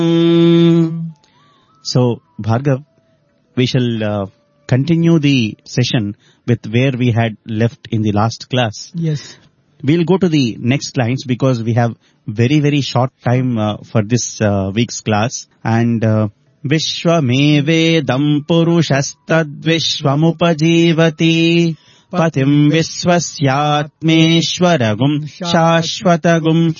So, Bhargav, we shall continue the session with where we had left in the last class. Yes. We'll go to the next lines because we have very, very short time for this week's class. And Vishwamevedam purushastadvishwamupajivati patim viswasyatmeshwaragum shashvatagum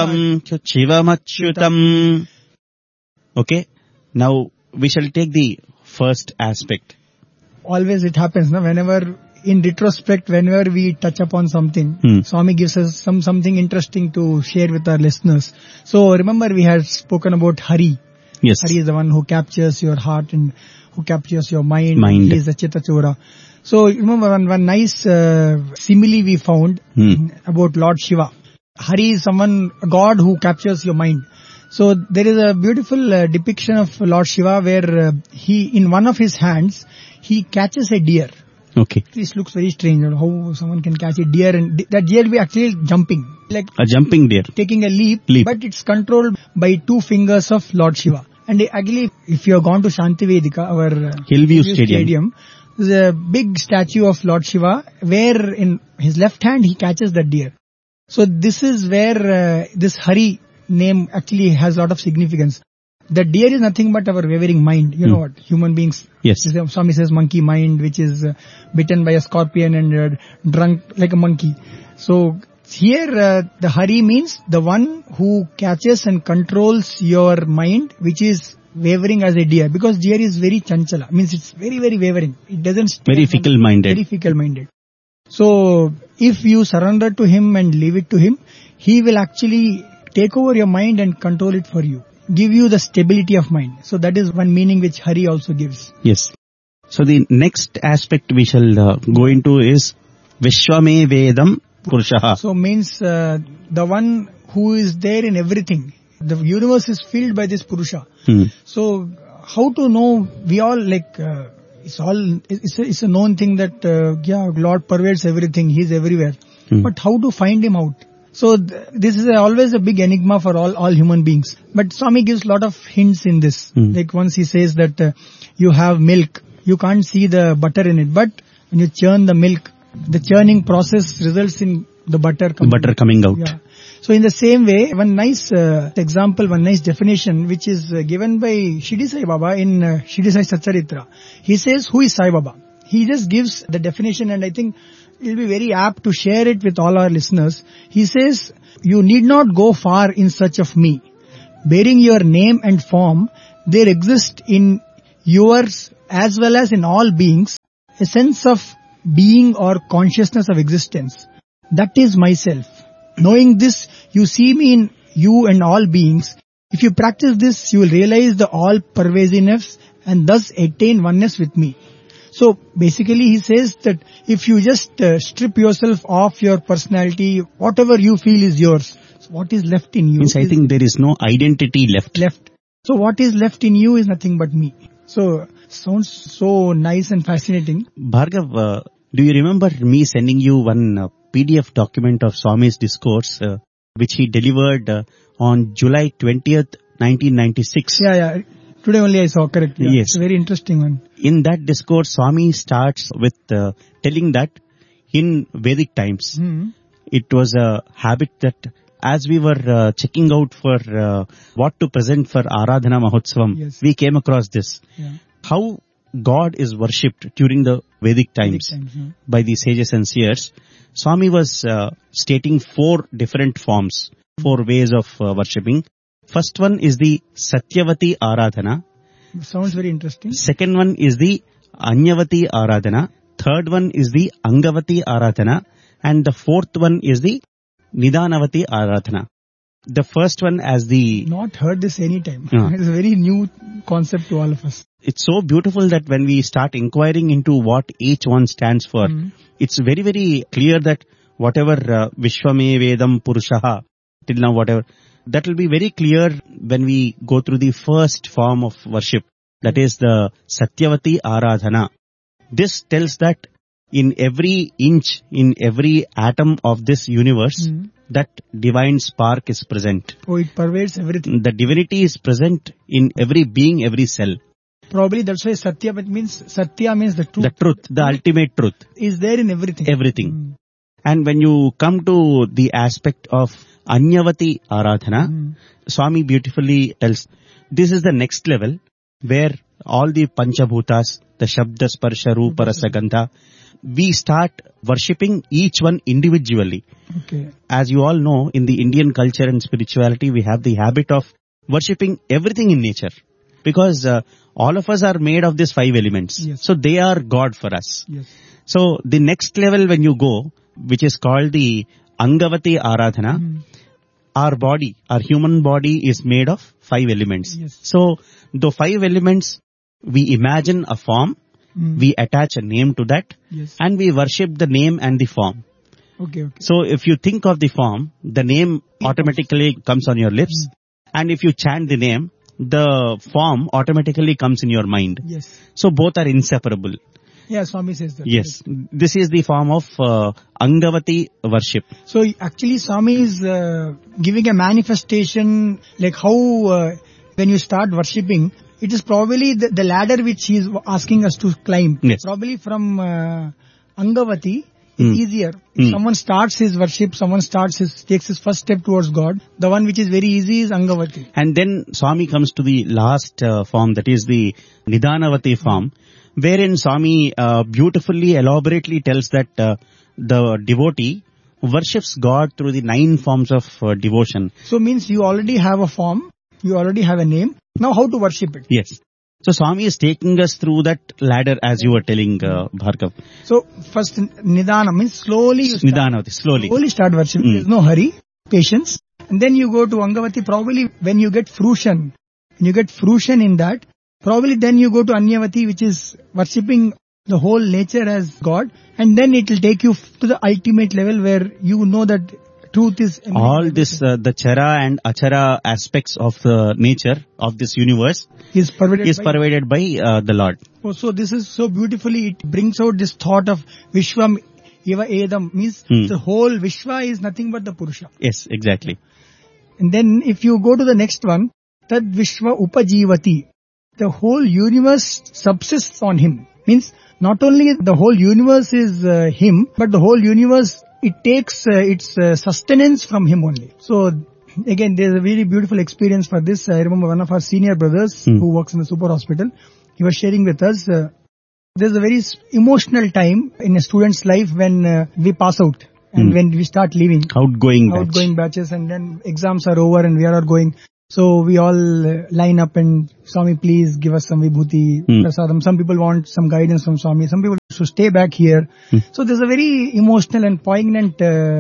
shivam. Okay. Now we shall take the first aspect. Always it happens, no? Whenever in retrospect, whenever we touch upon something, Swami gives us something interesting to share with our listeners. So remember we had spoken about Hari. Yes. Hari is the one who captures your heart and who captures your mind. He is the Chittachora. So remember one nice simile we found about Lord Shiva. Hari is a god who captures your mind. So there is a beautiful depiction of Lord Shiva where he, in one of his hands, he catches a deer. Okay. This looks very strange, how someone can catch a deer, and that deer will be actually jumping. Like a jumping deer. Taking a leap, but it's controlled by 2 fingers of Lord Shiva. And actually, if you have gone to Shanti Vedika, our Hillview Stadium, there's a big statue of Lord Shiva where in his left hand he catches the deer. So this is where this Hari name actually has a lot of significance. The deer is nothing but our wavering mind. You know what? Human beings. Yes. Swami says monkey mind, which is bitten by a scorpion and drunk like a monkey. So here the Hari means the one who catches and controls your mind, which is wavering as a deer. Because deer is very chanchala. Means it's very, very wavering. It doesn't... Very fickle-minded. Very fickle-minded. So if you surrender to him and leave it to him, he will actually take over your mind and control it for you. Give you the stability of mind. So that is one meaning which Hari also gives. Yes. So the next aspect we shall go into is Vishwame Vedam Purushaha. So means the one who is there in everything. The universe is filled by this Purusha. So how to know? We all it's a known thing that Lord pervades everything. He is everywhere. But how to find him out? So this is always a big enigma for all human beings. But Swami gives a lot of hints in this. Like once he says that you have milk, you can't see the butter in it. But when you churn the milk, the churning process results in the butter coming out. Yeah. So in the same way, one nice example, one nice definition which is given by Shirdi Sai Baba in Shirdi Sai Satcharitra. He says, who is Sai Baba? He just gives the definition, and I think it will be very apt to share it with all our listeners. He says, you need not go far in search of me. Bearing your name and form, there exists in yours as well as in all beings a sense of being or consciousness of existence. That is myself. Knowing this, you see me in you and all beings. If you practice this, you will realize the all-pervasiveness and thus attain oneness with me. So basically he says that if you just strip yourself off your personality, whatever you feel is yours. So what is left in you? Means I think there is no identity left. So what is left in you is nothing but me. So sounds so nice and fascinating. Bhargav, do you remember me sending you one PDF document of Swami's discourse, which he delivered on July 20th, 1996? Yeah. Today only I saw, correct. Yeah. Yes. It's a very interesting one. In that discourse, Swami starts with telling that in Vedic times, it was a habit that as we were checking out for what to present for Aradhana Mahotsavam, we came across this. Yeah. How God is worshipped during the Vedic times by the sages and seers. Swami was stating 4 different forms, 4 ways of worshipping. First one is the Satyavati Aradhana. Sounds very interesting. Second one is the Anyavati Aradhana. Third one is the Angavati Aradhana. And the fourth one is the Nidanavati Aradhana. The first one as the... Not heard this any time. It's a very new concept to all of us. It's so beautiful that when we start inquiring into what each one stands for, it's very, very clear that whatever Vishwame Vedam Purushaha, till now whatever, that will be very clear when we go through the first form of worship, that is the Satyavati Aradhana. This tells that in every inch, in every atom of this universe, that divine spark is present. Oh, it pervades everything. The divinity is present in every being, every cell. Probably that's why Satya means the truth. The truth, the ultimate truth. Is there in everything. Everything. And when you come to the aspect of Anyavati Aradhana, Swami beautifully tells, this is the next level where all the Panchabhutas, the Shabda, Sparsha, Rupa, Rasa, Gandha, we start worshipping each one individually. Okay. As you all know, in the Indian culture and spirituality, we have the habit of worshipping everything in nature. Because all of us are made of these 5 elements. Yes. So they are God for us. Yes. So the next level when you go, which is called the Angavati Aradhana, our body, our human body is made of 5 elements. Yes. So the 5 elements, we imagine a form, we attach a name to that, Yes. and we worship the name and the form. Okay. So if you think of the form, the name automatically comes on your lips, and if you chant the name, the form automatically comes in your mind. Yes. So both are inseparable. Yeah, Swami says that. Yes. This is the form of Angavati worship. So actually Swami is giving a manifestation like how when you start worshipping, it is probably the ladder which he is asking us to climb. Yes. Probably from Angavati, it's easier. If someone starts his worship, takes his first step towards God, the one which is very easy is Angavati. And then Swami comes to the last form, that is the Nidanavati form, wherein Swami beautifully, elaborately tells that the devotee worships God through the 9 forms of devotion. So means you already have a form, you already have a name. Now how to worship it? Yes. So Swami is taking us through that ladder as you were telling, Bhargav. So first Nidana means slowly you start. Nidanavati, slowly. Start worshiping. There's no hurry, patience. And then you go to Angavati. Probably when you get fruition in that, probably then you go to Anyavati, which is worshipping the whole nature as God. And then it will take you to the ultimate level where you know that truth is... All this, the Chara and Achara aspects of the nature of this universe is pervaded by the Lord. Oh, so this is so beautifully, it brings out this thought of Vishwam Eva Edam, means the whole Vishwa is nothing but the Purusha. Yes, exactly. And then if you go to the next one, Tad Vishwa Upajivati, the whole universe subsists on him. Means not only the whole universe is him, but the whole universe, it takes its sustenance from him only. So again, there's a very beautiful experience for this. I remember one of our senior brothers who works in the super hospital, he was sharing with us, there's a very emotional time in a student's life when we pass out and when we start leaving. Outgoing batches, and then exams are over and we are all going. So we all line up and Swami, please give us some vibhuti, prasadam. Some people want some guidance from Swami. Some people should stay back here. So there's a very emotional and poignant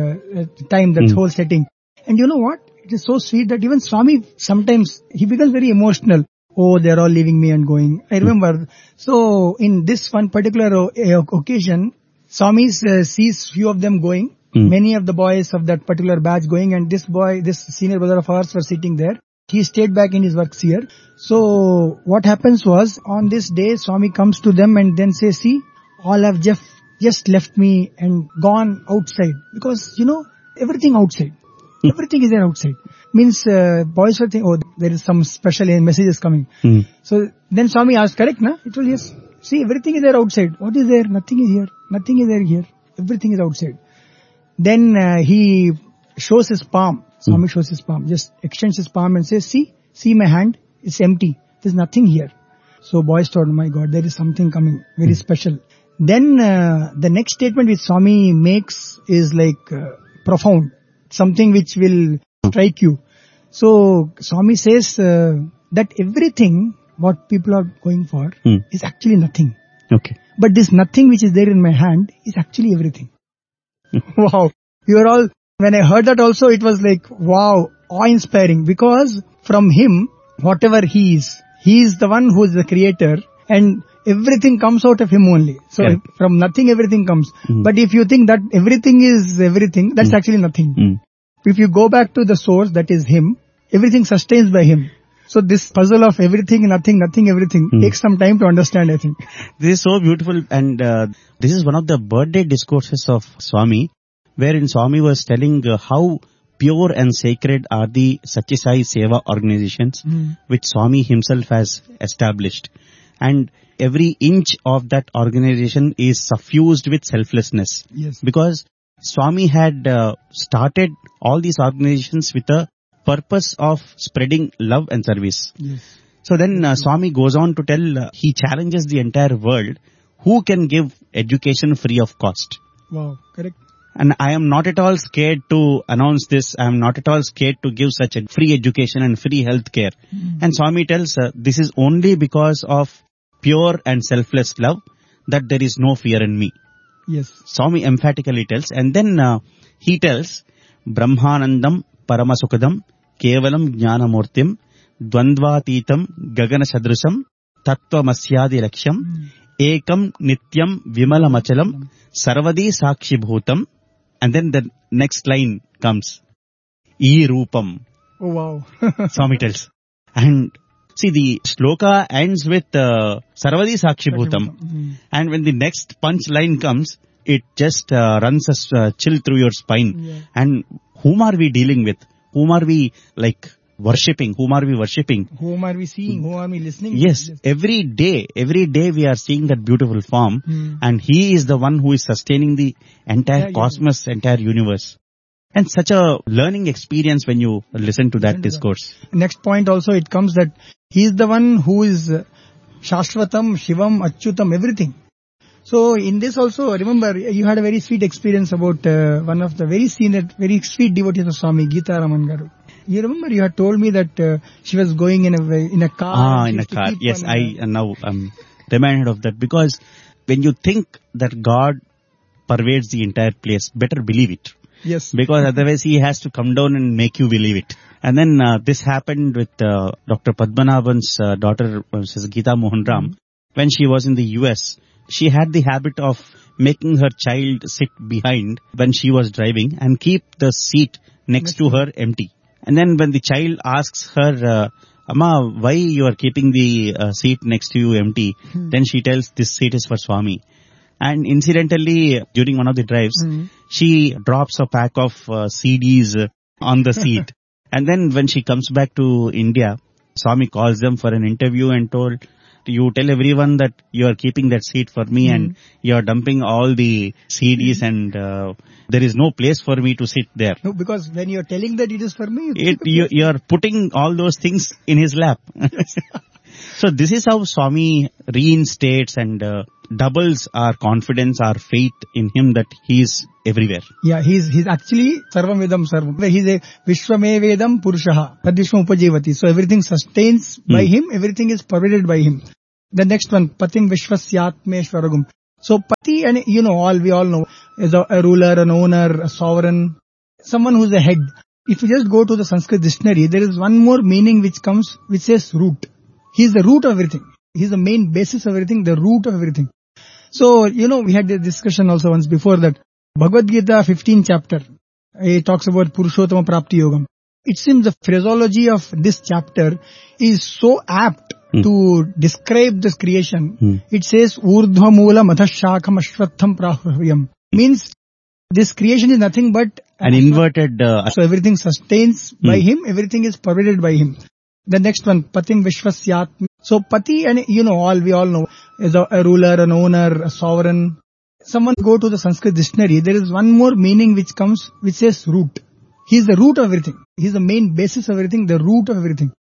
time, that whole setting. And you know what? It is so sweet that even Swami, sometimes he becomes very emotional. Oh, they're all leaving me and going. I remember. So in this one particular occasion, Swami sees few of them going. Many of the boys of that particular batch going, and this senior brother of ours was sitting there. He stayed back in his works here. So what happens was, on this day, Swami comes to them and then says, see, all have just left me and gone outside. Because, everything outside. Everything is there outside. Means, boys will think, oh, there is some special messages coming. So then Swami asked, correct, na? It was, yes. See, everything is there outside. What is there? Nothing is here. Nothing is there here. Everything is outside. Then he shows his palm. Swami shows his palm, just extends his palm and says, see my hand, it's empty. There's nothing here. So boys thought, oh my God, there is something coming, very special. Then the next statement which Swami makes is like profound, something which will strike you. So Swami says that everything what people are going for is actually nothing. Okay. But this nothing which is there in my hand is actually everything. Wow. When I heard that also, it was like, wow, awe-inspiring, because from him, whatever he is the one who is the creator, and everything comes out of him only. So from nothing everything comes. But if you think that everything is everything, that's actually nothing. If you go back to the source, that is him, everything sustains by him. So this puzzle of everything, nothing, everything takes some time to understand, I think. This is so beautiful, and this is one of the birthday discourses of Swami, wherein Swami was telling how pure and sacred are the Satyasai Seva organizations, which Swami himself has established. And every inch of that organization is suffused with selflessness. Yes. Because Swami had started all these organizations with a purpose of spreading love and service. Yes. So then Swami goes on to tell, he challenges the entire world, who can give education free of cost. Wow, correct. And I am not at all scared to announce this. I am not at all scared to give such a free education and free health care. And Swami tells, this is only because of pure and selfless love that there is no fear in me. Yes. Swami emphatically tells. And then he tells, Brahmanandam Paramasukadam Kevalam Jnanamurtim Dvandvatitam Gagana Sadrusam Tattvamashyadi Laksham Ekam Nityam Vimalamachalam Sarvadi Sakshi Bhutam. And then the next line comes, E Rupam. Oh wow. Swami tells. And see, the shloka ends with Sarvadi Sakshi Bhutam. And when the next punch line comes, it just runs a chill through your spine. Yeah. And whom are we dealing with? Whom are we worshipping? Whom are we worshipping? Whom are we seeing? Whom are we listening? Yes, every day we are seeing that beautiful form, and he is the one who is sustaining the entire cosmos, entire universe. And such a learning experience when you listen to that discourse. Next point also it comes that he is the one who is Shashvatam, Shivam, Achyutam, everything. So in this also, remember, you had a very sweet experience about one of the very sweet devotees of Swami, Geeta Raman Garu. You remember you had told me that she was going in a car. In a car. Yes, now I'm reminded of that, because when you think that God pervades the entire place, better believe it. Yes. Because otherwise he has to come down and make you believe it. And then this happened with Dr. Padmanabhan's daughter, Mrs. Geeta Mohan Ram. When she was in the US, she had the habit of making her child sit behind when she was driving and keep the seat next to her empty. And then when the child asks her, Amma, why you are keeping the seat next to you empty? Then she tells, this seat is for Swami. And incidentally, during one of the drives, she drops a pack of CDs on the seat. And then when she comes back to India, Swami calls them for an interview and told, you tell everyone that you are keeping that seat for me and you are dumping all the CDs and there is no place for me to sit there. No, because when you are telling that it is for me, you are putting all those things in his lap. So this is how Swami reinstates and doubles our confidence, our faith in him that he is everywhere. Yeah, he's actually Sarvam Vedam Sarvam. He's a Vishwame Vedam Purushaha. Tadvishwam Upajevati. So everything sustains by him, everything is pervaded by him. The next one, Patim Vishwasyatmeshwaragum. So Pati, and we all know, is a ruler, an owner, a sovereign, someone who's a head. If you just go to the Sanskrit dictionary, there is one more meaning which says root. He is the root of everything. He is the main basis of everything, the root of everything. So, we had a discussion also once before that Bhagavad Gita 15th chapter, it talks about Purushottama Prapti Yogam. It seems the phraseology of this chapter is so apt to describe this creation. It says, Urdhva Moola Madhashakam Ashwatham Prahuryam. Means this creation is nothing but an inverted... So everything sustains by him, everything is pervaded by him. The next one, Patim Vishwasyatma. So Pati, and we all know, is a ruler, an owner, a sovereign. Someone go to the Sanskrit dictionary, there is one more meaning which says root. He is the root of everything. He is the main basis of everything, the root of everything.